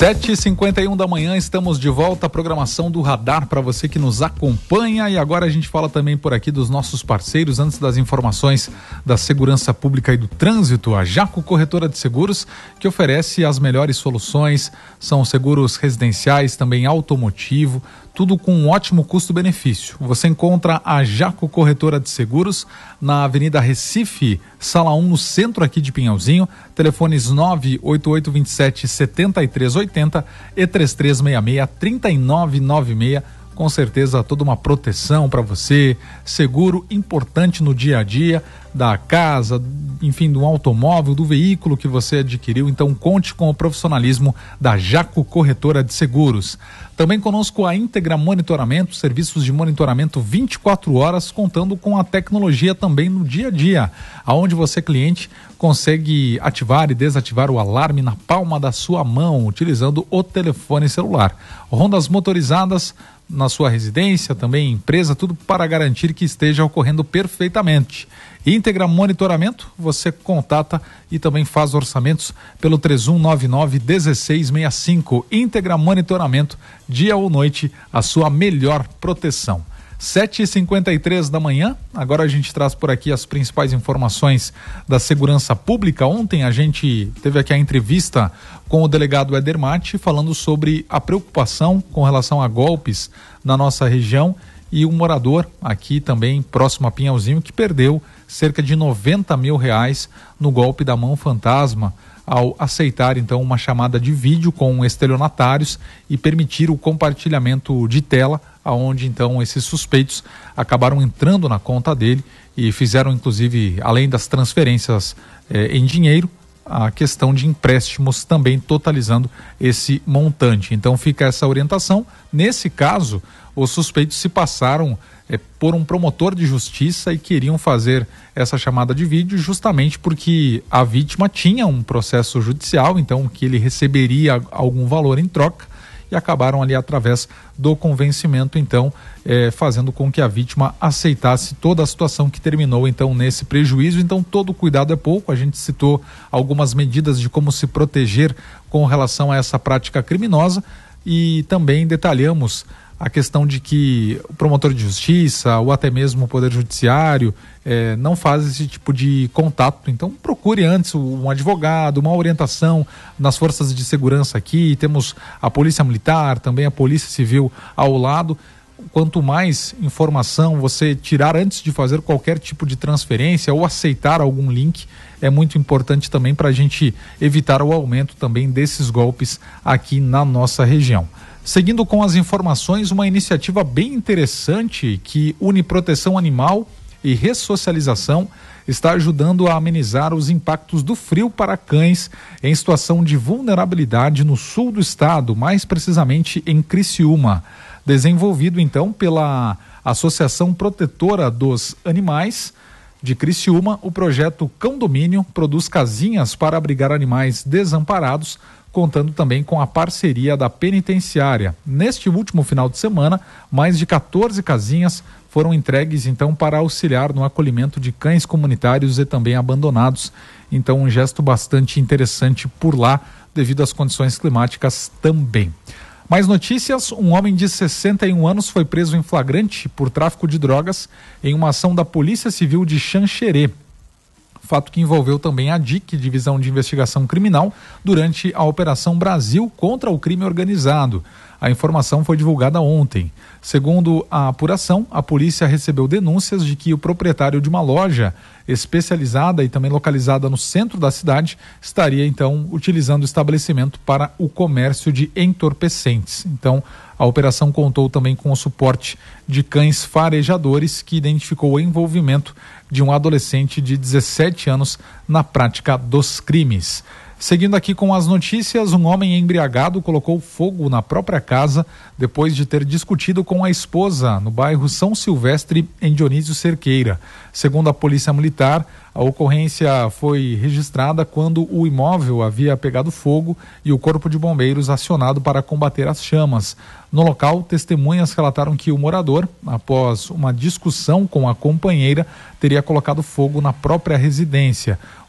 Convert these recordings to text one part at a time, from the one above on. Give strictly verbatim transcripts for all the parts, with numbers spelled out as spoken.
sete e cinquenta e um da manhã, estamos de volta à programação do Radar para você que nos acompanha, e agora a gente fala também por aqui dos nossos parceiros, antes das informações da segurança pública e do trânsito. A Jaco Corretora de Seguros, que oferece as melhores soluções, são seguros residenciais, também automotivo, tudo com um ótimo custo-benefício. Você encontra a Jaco Corretora de Seguros na Avenida Recife, Sala um, no centro aqui de Pinhalzinho. Telefones nove oito oito dois sete sete três oito zero e três três seis seis, três nove nove seis. Com certeza toda uma proteção para você, seguro importante no dia a dia da casa, enfim, do automóvel, do veículo que você adquiriu. Então conte com o profissionalismo da Jaco Corretora de Seguros. Também conosco a Íntegra Monitoramento, serviços de monitoramento vinte e quatro horas, contando com a tecnologia também no dia a dia, aonde você, cliente, consegue ativar e desativar o alarme na palma da sua mão, utilizando o telefone celular. Rondas motorizadas na sua residência, também empresa, tudo para garantir que esteja ocorrendo perfeitamente. Íntegra Monitoramento, você contata e também faz orçamentos pelo três um nove nove um seis seis cinco. Íntegra Monitoramento, dia ou noite, a sua melhor proteção. sete e cinquenta e três da manhã, agora a gente traz por aqui as principais informações da segurança pública. Ontem a gente teve aqui a entrevista com o delegado Éder Matti, falando sobre a preocupação com relação a golpes na nossa região, e um morador aqui também próximo a Pinhalzinho que perdeu cerca de noventa mil reais no golpe da mão fantasma, ao aceitar então uma chamada de vídeo com estelionatários e permitir o compartilhamento de tela, aonde então esses suspeitos acabaram entrando na conta dele e fizeram, inclusive, além das transferências eh, em dinheiro, a questão de empréstimos também, totalizando esse montante. Então fica essa orientação. Nesse caso, os suspeitos se passaram é, por um promotor de justiça e queriam fazer essa chamada de vídeo justamente porque a vítima tinha um processo judicial, então que ele receberia algum valor em troca, e acabaram ali através do convencimento, então, é, fazendo com que a vítima aceitasse toda a situação, que terminou então nesse prejuízo. Então todo cuidado é pouco. A gente citou algumas medidas de como se proteger com relação a essa prática criminosa, e também detalhamos a questão de que o promotor de justiça ou até mesmo o Poder Judiciário eh, não faz esse tipo de contato. Então procure antes um advogado, uma orientação nas forças de segurança aqui. Temos a Polícia Militar, também a Polícia Civil ao lado. Quanto mais informação você tirar antes de fazer qualquer tipo de transferência ou aceitar algum link, é muito importante também para a gente evitar o aumento também desses golpes aqui na nossa região. Seguindo com as informações, uma iniciativa bem interessante que une proteção animal e ressocialização está ajudando a amenizar os impactos do frio para cães em situação de vulnerabilidade no sul do estado, mais precisamente em Criciúma. Desenvolvido então pela Associação Protetora dos Animais de Criciúma, o projeto Cão Domínio produz casinhas para abrigar animais desamparados, contando também com a parceria da penitenciária. Neste último final de semana, mais de quatorze casinhas foram entregues então para auxiliar no acolhimento de cães comunitários e também abandonados. Então um gesto bastante interessante por lá, devido às condições climáticas também. Mais notícias: um homem de sessenta e um anos foi preso em flagrante por tráfico de drogas em uma ação da Polícia Civil de Xanxerê. Fato que envolveu também a D I C, Divisão de Investigação Criminal, durante a Operação Brasil contra o crime organizado. A informação foi divulgada ontem. Segundo a apuração, a polícia recebeu denúncias de que o proprietário de uma loja especializada e também localizada no centro da cidade estaria então utilizando o estabelecimento para o comércio de entorpecentes. Então, a operação contou também com o suporte de cães farejadores, que identificou o envolvimento de um adolescente de dezessete anos na prática dos crimes. Seguindo aqui com as notícias, um homem embriagado colocou fogo na própria casa depois de ter discutido com a esposa no bairro São Silvestre, em Dionísio Cerqueira. Segundo a Polícia Militar, a ocorrência foi registrada quando o imóvel havia pegado fogo e o Corpo de Bombeiros acionado para combater as chamas. No local, testemunhas relataram que o morador, após uma discussão com a companheira, teria colocado fogo na própria residência.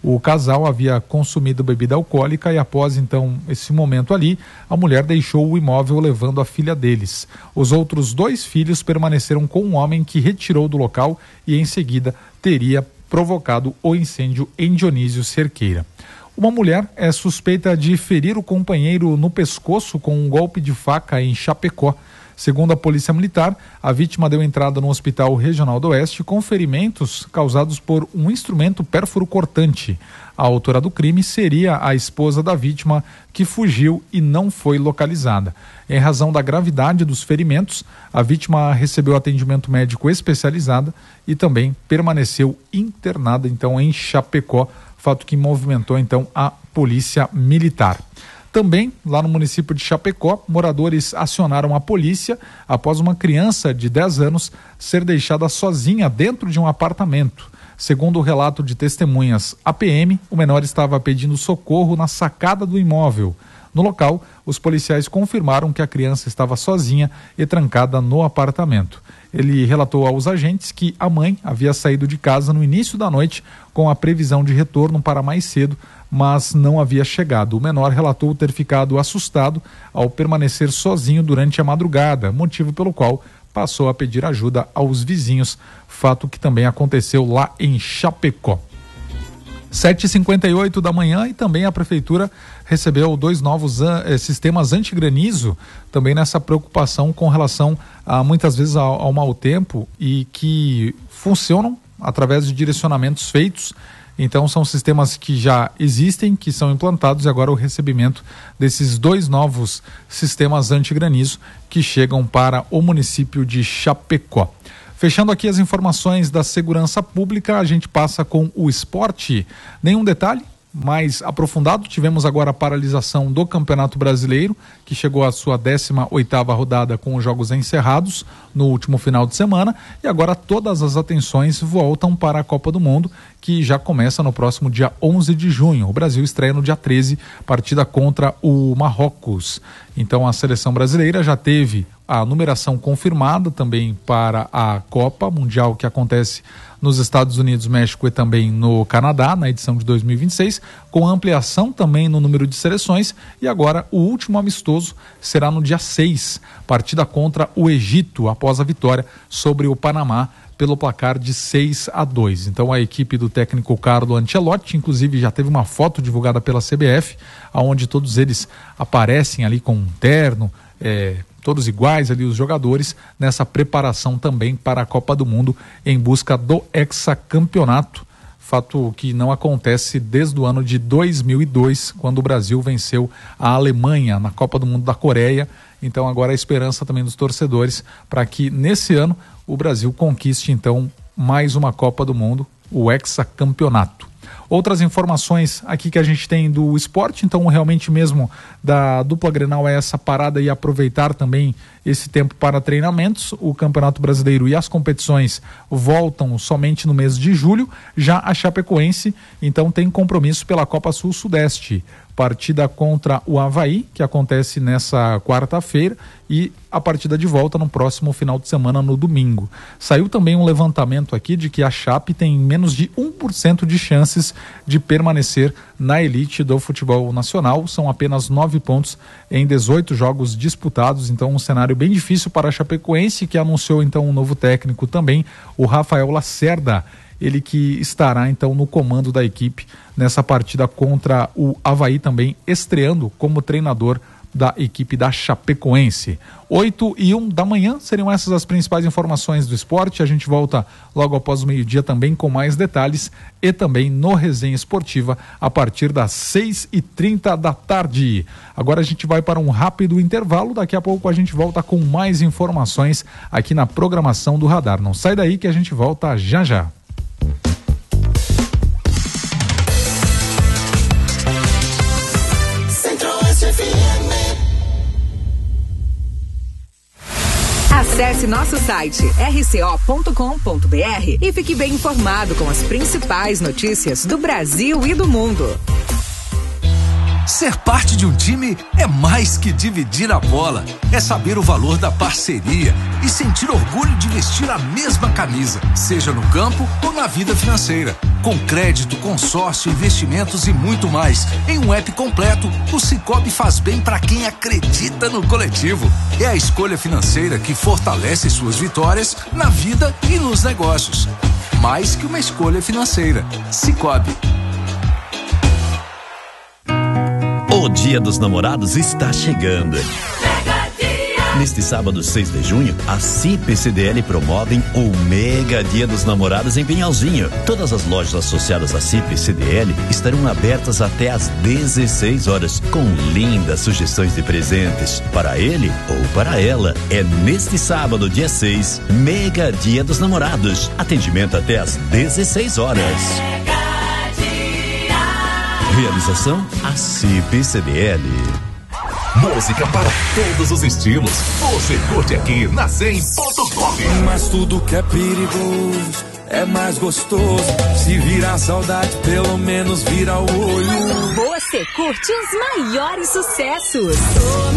O casal havia consumido bebida alcoólica e após então esse momento ali, a mulher deixou o imóvel levando a filha deles. Os outros dois filhos permaneceram com um homem que retirou do local e em seguida teria provocado o incêndio em Dionísio Cerqueira. Uma mulher é suspeita de ferir o companheiro no pescoço com um golpe de faca em Chapecó. Segundo a Polícia Militar, a vítima deu entrada no Hospital Regional do Oeste com ferimentos causados por um instrumento pérfuro cortante. A autora do crime seria a esposa da vítima, que fugiu e não foi localizada. Em razão da gravidade dos ferimentos, a vítima recebeu atendimento médico especializado e também permaneceu internada então em Chapecó, fato que movimentou então a Polícia Militar. Também, lá no município de Chapecó, moradores acionaram a polícia após uma criança de dez anos ser deixada sozinha dentro de um apartamento. Segundo o relato de testemunhas à P M, o menor estava pedindo socorro na sacada do imóvel. No local, os policiais confirmaram que a criança estava sozinha e trancada no apartamento. Ele relatou aos agentes que a mãe havia saído de casa no início da noite com a previsão de retorno para mais cedo, mas não havia chegado. O menor relatou ter ficado assustado ao permanecer sozinho durante a madrugada, motivo pelo qual passou a pedir ajuda aos vizinhos, fato que também aconteceu lá em Chapecó. sete e cinquenta e oito da manhã e também a Prefeitura recebeu dois novos uh, sistemas antigranizo, também nessa preocupação com relação a muitas vezes ao, ao mau tempo e que funcionam através de direcionamentos feitos. Então são sistemas que já existem, que são implantados e agora o recebimento desses dois novos sistemas antigranizo que chegam para o município de Chapecó. Fechando aqui as informações da segurança pública, a gente passa com o esporte. Nenhum detalhe mais aprofundado, tivemos agora a paralisação do Campeonato Brasileiro, que chegou à sua décima oitava rodada com os jogos encerrados no último final de semana, e agora todas as atenções voltam para a Copa do Mundo, que já começa no próximo dia onze de junho. O Brasil estreia no dia treze, partida contra o Marrocos. Então a seleção brasileira já teve a numeração confirmada também para a Copa Mundial, que acontece nos Estados Unidos, México e também no Canadá, na edição de dois mil e vinte e seis, com ampliação também no número de seleções, e agora o último amistoso será no dia seis, partida contra o Egito, após a vitória sobre o Panamá pelo placar de seis a dois. Então a equipe do técnico Carlo Ancelotti, inclusive já teve uma foto divulgada pela C B F, onde todos eles aparecem ali com um terno, é, todos iguais ali os jogadores, nessa preparação também para a Copa do Mundo em busca do hexacampeonato, fato que não acontece desde o ano de dois mil e dois, quando o Brasil venceu a Alemanha na Copa do Mundo da Coreia. Então agora a esperança também dos torcedores para que nesse ano o Brasil conquiste então mais uma Copa do Mundo, o hexacampeonato. Outras informações aqui que a gente tem do esporte, então realmente mesmo da dupla Grenal é essa parada e aproveitar também esse tempo para treinamentos. O Campeonato Brasileiro e as competições voltam somente no mês de julho. Já a Chapecoense então tem compromisso pela Copa Sul-Sudeste, partida contra o Avaí, que acontece nessa quarta-feira, e a partida de volta no próximo final de semana, no domingo. Saiu também um levantamento aqui de que a Chape tem menos de um por cento de chances de permanecer na elite do futebol nacional. São apenas nove pontos em dezoito jogos disputados, então um cenário bem difícil para a Chapecoense, que anunciou então um novo técnico também, o Rafael Lacerda, ele que estará então no comando da equipe nessa partida contra o Avaí, também estreando como treinador da equipe da Chapecoense. oito e um da manhã, seriam essas as principais informações do esporte. A gente volta logo após o meio-dia também com mais detalhes e também no Resenha Esportiva a partir das seis e trinta da tarde. Agora a gente vai para um rápido intervalo, daqui a pouco a gente volta com mais informações aqui na programação do Radar. Não sai daí que a gente volta já já. Acesse nosso site r c o ponto com ponto b r e fique bem informado com as principais notícias do Brasil e do mundo. Ser parte de um time é mais que dividir a bola. É saber o valor da parceria e sentir orgulho de vestir a mesma camisa, seja no campo ou na vida financeira. Com crédito, consórcio, investimentos e muito mais. Em um app completo, o Sicoob faz bem para quem acredita no coletivo. É a escolha financeira que fortalece suas vitórias na vida e nos negócios. Mais que uma escolha financeira. Sicoob. O Dia dos Namorados está chegando. Neste sábado, seis de junho, a C I P C D L promovem o Mega Dia dos Namorados em Pinhalzinho. Todas as lojas associadas à C I P C D L estarão abertas até às dezesseis horas, com lindas sugestões de presentes para ele ou para ela. É neste sábado, dia seis, Mega Dia dos Namorados. Atendimento até às dezesseis horas. Realização a C I P C D L. Música para todos os estilos. Você curte aqui na cem ponto com. Mas tudo que é perigoso é mais gostoso. Se virar saudade, pelo menos vira o olho. Você curte os maiores sucessos.